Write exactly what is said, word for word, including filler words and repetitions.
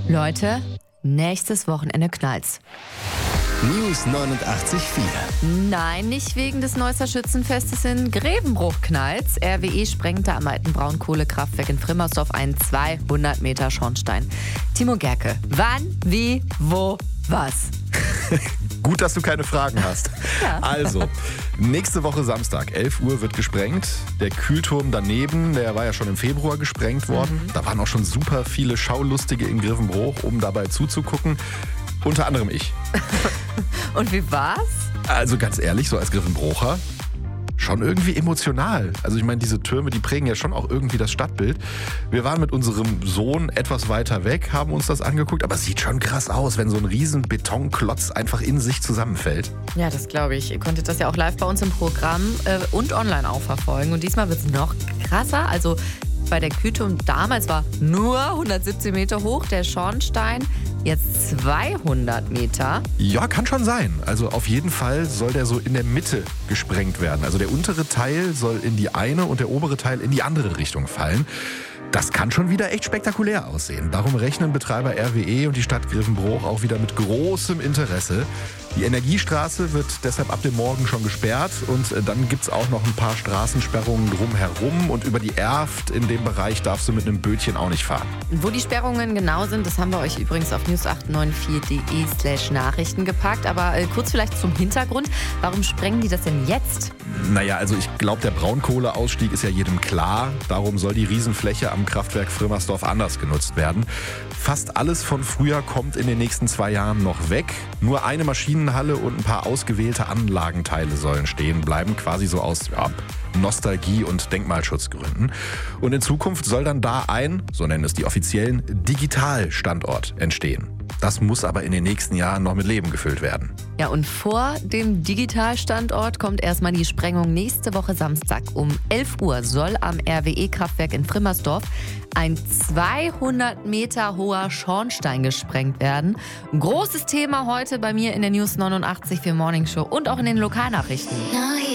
Leute, nächstes Wochenende knallt's. News neunundachtzig Komma vier. Nein, nicht wegen des Neusser Schützenfestes in Grevenbruch knallt's. R W E sprengte am alten Braunkohlekraftwerk in Frimmersdorf einen zweihundert Meter Schornstein. Timo Gerke, wann, wie, wo, was? Gut, dass du keine Fragen hast. Ja. Also, nächste Woche Samstag, elf Uhr wird gesprengt. Der Kühlturm daneben, der war ja schon im Februar gesprengt worden. Mhm. Da waren auch schon super viele Schaulustige in Grevenbruch, um dabei zuzugucken. Unter anderem ich. Und wie war's? Also ganz ehrlich, so als Grevenbrucher, schon irgendwie emotional. Also ich meine, diese Türme, die prägen ja schon auch irgendwie das Stadtbild. Wir waren mit unserem Sohn etwas weiter weg, haben uns das angeguckt, aber es sieht schon krass aus, wenn so ein riesen Betonklotz einfach in sich zusammenfällt. Ja, das glaube ich. Ihr konntet das ja auch live bei uns im Programm äh, und online auch verfolgen. Und diesmal wird es noch krasser. Also bei der Kühlturm damals war nur hundertsiebzehn Meter hoch, der Schornstein jetzt zweihundert Meter. Ja, kann schon sein. Also auf jeden Fall soll der so in der Mitte gesprengt werden. Also der untere Teil soll in die eine und der obere Teil in die andere Richtung fallen. Das kann schon wieder echt spektakulär aussehen. Darum rechnen Betreiber R W E und die Stadt Grevenbruch auch wieder mit großem Interesse. Die Energiestraße wird deshalb ab dem Morgen schon gesperrt und dann gibt es auch noch ein paar Straßensperrungen drumherum und über die Erft in dem Bereich darfst du mit einem Bötchen auch nicht fahren. Wo die Sperrungen genau sind, das haben wir euch übrigens auf news acht neun vier punkt de slash Nachrichten gepackt. Aber äh, kurz vielleicht zum Hintergrund, warum sprengen die das denn jetzt? Naja, also ich glaube, der Braunkohleausstieg ist ja jedem klar. Darum soll die Riesenfläche am Kraftwerk Frimmersdorf anders genutzt werden. Fast alles von früher kommt in den nächsten zwei Jahren noch weg. Nur eine Maschinenhalle und ein paar ausgewählte Anlagenteile sollen stehen bleiben, quasi so aus ja, Nostalgie- und Denkmalschutzgründen. Und in Zukunft soll dann da ein, so nennen es die offiziellen, Digitalstandort entstehen. Das muss aber in den nächsten Jahren noch mit Leben gefüllt werden. Ja, und vor dem Digitalstandort kommt erstmal die Sprengung. Nächste Woche Samstag um elf Uhr soll am R W E-Kraftwerk in Frimmersdorf ein zweihundert Meter hoher Schornstein gesprengt werden. Ein großes Thema heute bei mir in der News neunundachtzig für Morning Show und auch in den Lokalnachrichten.